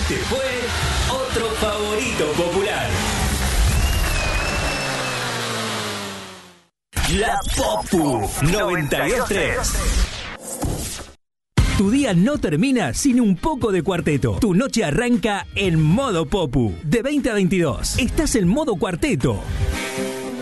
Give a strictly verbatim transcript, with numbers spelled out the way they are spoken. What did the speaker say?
Este fue otro favorito popular. La Popu noventa y dos punto tres. Tu día no termina sin un poco de cuarteto. Tu noche arranca en modo Popu. De veinte a veintidós. Estás en modo cuarteto.